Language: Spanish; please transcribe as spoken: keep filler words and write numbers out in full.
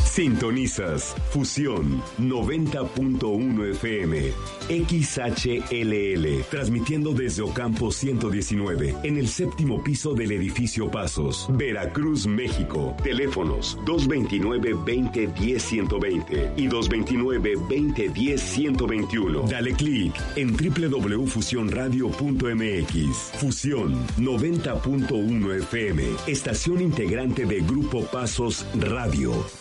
Sintonizas Fusión noventa punto uno F M, X H L L, transmitiendo desde Ocampo ciento diecinueve, en el séptimo piso del edificio Pasos, Veracruz, México. Teléfonos dos veintinueve, veinte, diez, ciento veinte y dos veintinueve, veinte, diez, ciento veintiuno. Dale clic en doble u doble u doble u punto fusión radio punto m x. Fusión noventa punto uno F M, estación integrante de Grupo Pasos Radio.